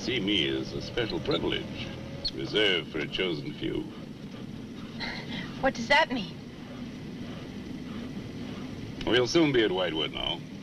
see me is a special privilege, reserved for a chosen few. What does that mean? We'll soon be at Whitewood now.